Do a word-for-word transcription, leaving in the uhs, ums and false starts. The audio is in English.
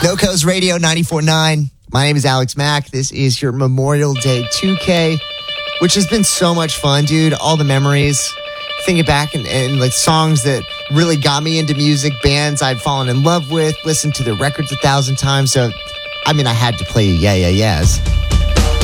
No Coast Radio ninety-four point nine. My name is Alex Mack. This is your Memorial Day two K, which has been so much fun, dude. All the memories. Thinking back and, and like songs that really got me into music, bands I'd fallen in love with, listened to their records a thousand times. So, I mean, I had to play Yeah, Yeah, Yeahs.